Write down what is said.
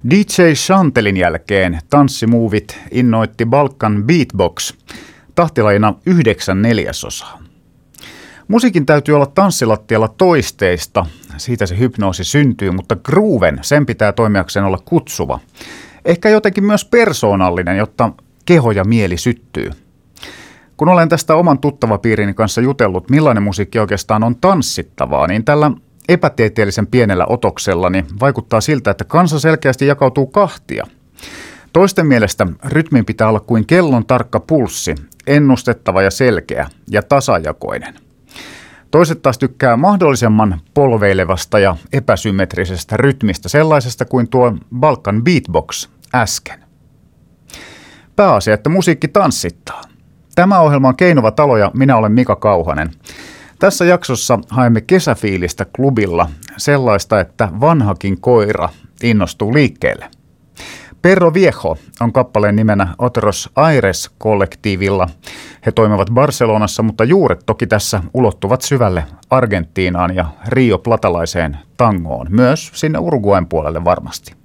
DJ Chantelin jälkeen tanssimuuvit innoitti Balkan Beatbox tahtilajina 9/4. Musiikin täytyy olla tanssilattialla toisteista, siitä se hypnoosi syntyy, mutta grooven, sen pitää toimijakseen olla kutsuva. Ehkä jotenkin myös persoonallinen, jotta keho ja mieli syttyy. Kun olen tästä oman tuttavapiirini kanssa jutellut, millainen musiikki oikeastaan on tanssittavaa, niin tällä epätieteellisen pienellä otoksellani vaikuttaa siltä, että kansa selkeästi jakautuu kahtia. Toisten mielestä rytmin pitää olla kuin kellon tarkka pulssi, ennustettava ja selkeä ja tasajakoinen. Toiset taas tykkää mahdollisimman polveilevasta ja epäsymmetrisestä rytmistä, sellaisesta kuin tuo Balkan Beatbox äsken. Pääasia, että musiikki tanssittaa. Tämä ohjelma on Keinuva talo ja minä olen Mika Kauhanen. Tässä jaksossa haemme kesäfiilistä klubilla, sellaista, että vanhakin koira innostuu liikkeelle. Perro Viejo on kappaleen nimenä Otros Aires-kollektiivilla. He toimivat Barcelonassa, mutta juuret toki tässä ulottuvat syvälle Argentiinaan ja Rio Platalaiseen tangoon, myös sinne Uruguayn puolelle varmasti.